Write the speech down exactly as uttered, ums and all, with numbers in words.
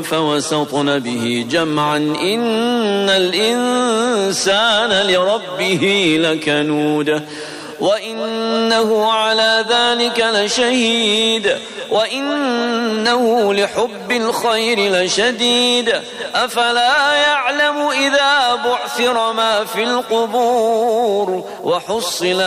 فوسطن به جمعا إن الإنسان لربه لكنود وإنه على ذلك لشهيد وإنه لحب الخير لشديد أفلا يعلم إذا بعثر ما في القبور وحصل